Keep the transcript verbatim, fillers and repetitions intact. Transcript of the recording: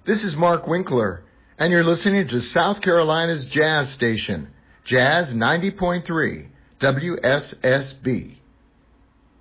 This is Mark Winkler, and you're listening to South Carolina's Jazz Station, Jazz ninety point three, W S S B.